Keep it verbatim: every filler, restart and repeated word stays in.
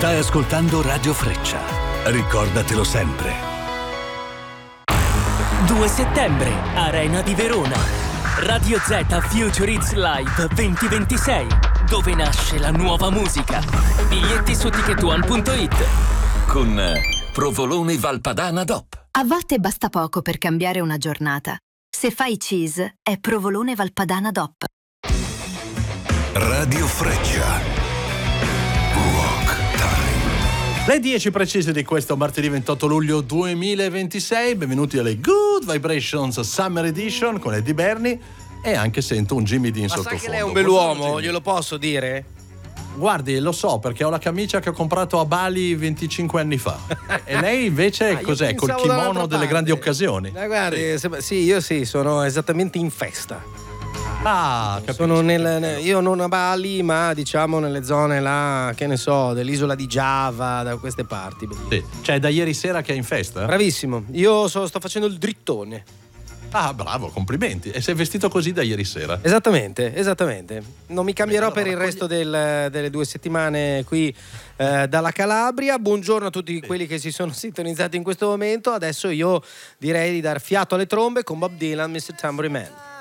Stai ascoltando Radio Freccia. Ricordatelo sempre. due settembre, Arena di Verona. Radio Z Future Hits Live duemilaventisei, dove nasce la nuova musica. Biglietti su ticket one punto it. Con Provolone Valpadana D O P. A volte basta poco per cambiare una giornata. Se fai cheese, è Provolone Valpadana D O P. Radio Freccia. Le dieci precise di questo martedì ventotto luglio duemilaventisei. Benvenuti alle Good Vibrations Summer Edition con Eddie Berni. E anche sento un Jimmy Dean Ma sottofondo. sai che lei è un bell'uomo, glielo posso dire? Guardi, lo so perché ho la camicia che ho comprato a Bali venticinque anni fa. E lei invece Ah, cos'è? Col pensavo kimono dall'altra delle parte. grandi occasioni. Eh, guardi, se- sì, io sì, sono esattamente in festa. Ah, capisco. Sono nel, nel- io non a Bali, ma diciamo nelle zone là, che ne so, dell'isola di Giava, da queste parti. Sì. Cioè, da ieri sera che è in festa? Bravissimo, io so- sto facendo il drittone. Ah, bravo, complimenti. E sei vestito così da ieri sera? Esattamente, esattamente. Non mi cambierò Beh, per il allora, resto del- delle due settimane qui eh, dalla Calabria. Buongiorno a tutti quelli che si sono sintonizzati in questo momento. Adesso io direi di dar fiato alle trombe con Bob Dylan, mister Tambourine Man.